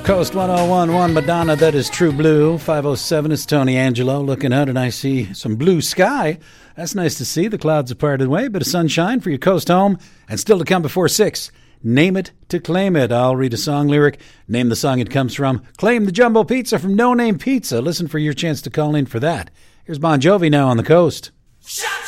Coast 101.1 Madonna, that is True Blue. 507 is Tony Angelo. Looking out and I see some blue sky. That's nice to see. The clouds have parted away. Bit of sunshine for your coast home. And still to come before 6. Name it to claim it. I'll read a song lyric. Name the song it comes from. Claim the jumbo pizza from No Name Pizza. Listen for your chance to call in for that. Here's Bon Jovi now on the coast. Shut